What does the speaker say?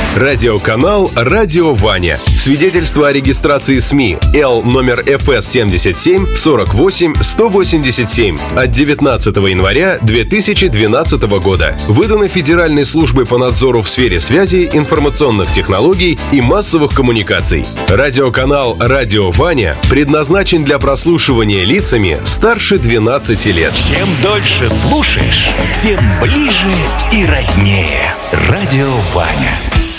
Радиоканал «Радио Ваня». Свидетельство о регистрации СМИ Л номер ФС 77 48 187 от 19 января 2012 года. Выдано Федеральной службой по надзору в сфере связи, информационных технологий и массовых коммуникаций. Радиоканал «Радио Ваня» предназначен для прослушивания лицами старше 12 лет. Чем дольше слушаешь, тем ближе и роднее. Радио Ваня.